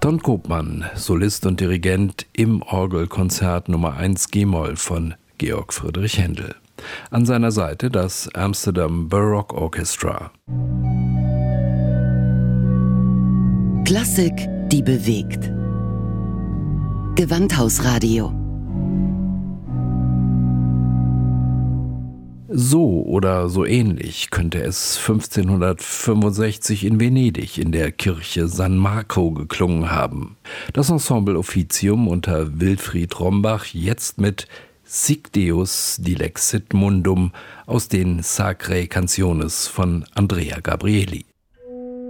Ton Koopman, Solist und Dirigent im Orgelkonzert Nummer 1 G-Moll von Georg Friedrich Händel. An seiner Seite das Amsterdam Baroque Orchestra. Klassik, die bewegt. Gewandhausradio. So oder so ähnlich könnte es 1565 in Venedig in der Kirche San Marco geklungen haben. Das Ensemble Officium unter Wilfried Rombach jetzt mit Sic Deus dilexit mundum aus den Sacrae Canciones von Andrea Gabrieli.